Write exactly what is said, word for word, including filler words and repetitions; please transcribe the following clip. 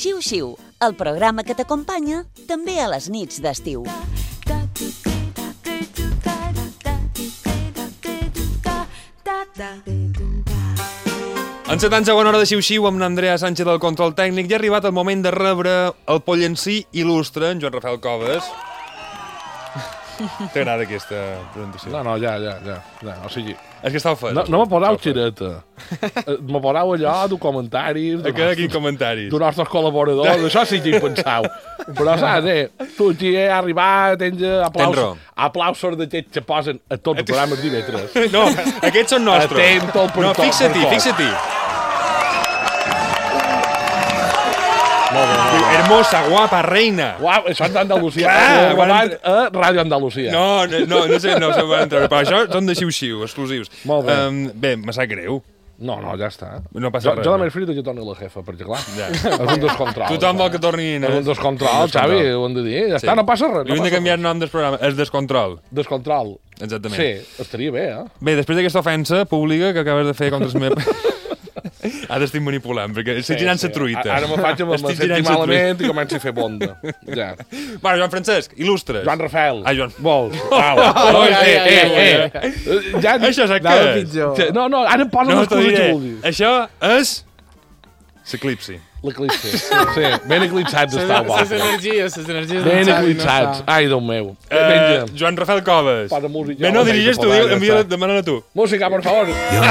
Xiu-Xiu, el programa que t'acompanya també a les nits d'estiu. En setanta segona hora de Xiu-Xiu amb l'Andrea Sánchez del control tècnic i ha arribat el moment de rebre el pollencí il·lustre, en Joan Rafael Coves. T'agrada aquesta presentació? No, no, ja, ja, ja. ja. O sigui... És que està ofès. No, no me posau xereta. Me posau allò de comentaris... De què, quins comentaris? De nostres col·laboradors, això sí que hi pensau. Però saps, eh? Tu aquí he arribat, tens aplausos, aplausos d'aquests que posen a tots els programes divendres. No, aquests són nostres. Atento per no, tot. No, fixa-t'hi, fixa-t'hi. Molt bé, molt bé. Hermosa, guapa, reina. Uau, això és d'Andalusia. Clar, Van a Ràdio Andalusia. No, no, no, no sé, no se van entrar, però això són de xiu-xiu, exclusius. Molt bé. Um, bé, me sap greu. No, no, ja està. No passa jo, res. Jo la més frita que torni la jefa, perquè clar, ja. és un descontrol. Tothom vol que torni... És un descontrol, Xavi, ho hem de dir. Ja sí. està, no passa res. No hem de canviar el nom del programa, és descontrol. Descontrol. Exactament. Sí, estaria bé, eh? Bé, després d'aquesta ofensa pública que acabes de fer contra els meus... Ara estic manipulant, perquè estic sí, girant-se sí. truita. Ara me faig amb el sentir malament i començo a fer bonda. Ja. Bueno, Joan Francesc, il·lustres. Joan Rafael. Ah, Joan... Vols? Au. Oh, eh, eh, eh. Ja, això és què és? No, no, ara em posa no, les coses que vulguis. Això és... L'eclipsi. L'eclipsi, sí. Ben eclipsats està el Les energies, les energies... Ben eclipsats. Ai, Déu meu. Uh, Joan Rafael Coves. Posa música. Bé, no dirigis tu, envia-la, demana-la tu. Música, por favor. Yo